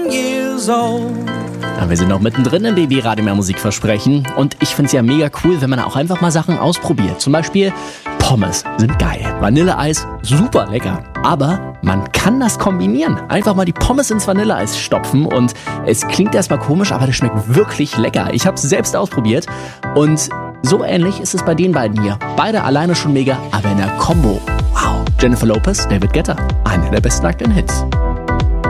years old. Ja, wir sind noch mittendrin im BB Radio Mehr Musik versprechen und ich finde es ja mega cool, wenn man auch einfach mal Sachen ausprobiert. Zum Beispiel Pommes sind geil, Vanilleeis super lecker, aber man kann das kombinieren. Einfach mal die Pommes ins Vanilleeis stopfen und es klingt erstmal komisch, aber das schmeckt wirklich lecker. Ich habe es selbst ausprobiert und so ähnlich ist es bei den beiden hier. Beide alleine schon mega, aber in der Kombo. Wow. Jennifer Lopez, David Guetta, einer der besten aktuellen Hits.